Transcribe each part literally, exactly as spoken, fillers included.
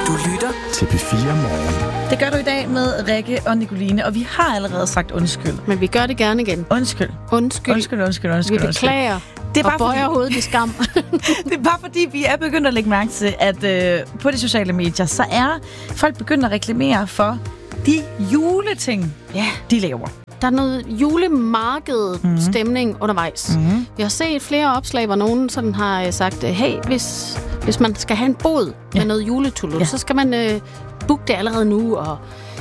Du lytter til P fire Morgen. Det gør du i dag med Rikke og Nicoline, og vi har allerede sagt undskyld. Men vi gør det gerne igen. Undskyld. Undskyld. Undskyld, undskyld, undskyld. Vi beklager det er bare og bøjer fordi... hovedet i skam. Det er bare fordi, vi er begyndt at lægge mærke til, at øh, på de sociale medier, så er folk begyndt at reklamere for de juleting, ja, de laver. Der er noget julemarked-stemning mm-hmm. undervejs. Mm-hmm. Vi har set flere opslag, hvor nogen sådan har sagt, hey, hvis, hvis man skal have en bod ja. med noget juletullut, ja. så skal man øh, booke det allerede nu, og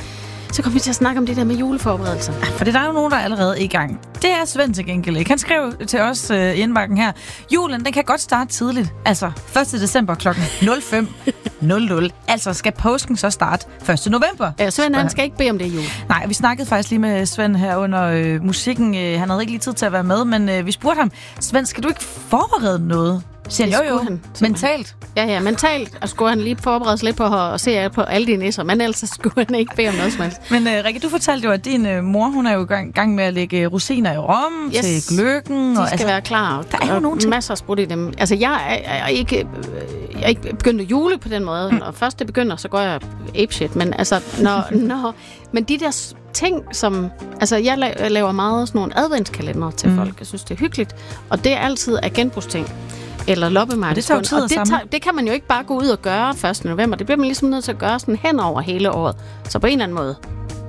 så kommer vi til at snakke om det der med juleforberedelser. Ja, for det er der jo nogen, der er allerede i gang. Det er Svend til gengæld ikke. Han skrev til os øh, i indbakken her, julen, den kan godt starte tidligt. Altså første december klokken nul fem nul nul. Altså skal påsken så starte første november. Ja, Svend, han skal ikke bede om det jul. Nej, vi snakkede faktisk lige med Svend her under øh, musikken. Øh, han havde ikke lige tid til at være med, men øh, vi spurgte ham, Svend, skal du ikke forberede noget? Siger jo, jo. Han, mentalt. Ja, ja, mentalt. Og skulle han lige forberede sig lidt på at se på alle de nisser, men ellers skulle han ikke bede om noget som helst. Men uh, Rikke, du fortalte jo, at din uh, mor, hun er jo i gang, gang med at lægge rosiner i rom yes. til gløggen. De og, skal altså, være klar. Der er jo nogle ting. Masser af sprudt i dem. Altså, jeg er, er, ikke, jeg er ikke begyndt at jule på den måde. Mm. Når først det begynder, så går jeg apeshit. Men altså, når, når, men de der ting, som... Altså, jeg laver meget sådan nogle adventskalender til mm. folk. Jeg synes, det er hyggeligt. Og det er altid af genbrugsting. Eller loppemarked. Det tager tid og det, tager, det kan man jo ikke bare gå ud og gøre første november. Det bliver man ligesom nødt til at gøre sådan hen over hele året. Så på en eller anden måde.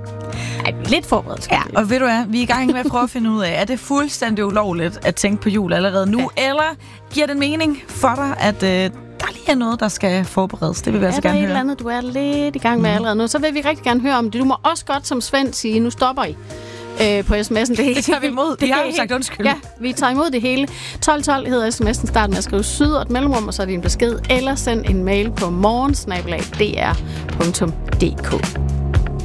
Ej, lidt forberedt. Ja, og ved du hvad, vi er i gang med at prøve at finde ud af, er det fuldstændig ulovligt at tænke på jul allerede nu, ja. eller giver det mening for dig, at øh, der lige er noget, der skal forberedes? Det vil vi altså gerne høre. Er der et eller andet, du er lidt i gang med mm. allerede nu, så vil vi rigtig gerne høre om det. Du må også godt som Svend sige, nu stopper I. Øh, på sms'en. Det, det tager vi imod. Det har jo sagt undskyld. Ja, vi tager imod det hele. tolv tolv hedder sms'en. Start med at skrive syd og et mellemrum, og så er din besked. Eller send en mail på morgen snabel-a d r punktum d k.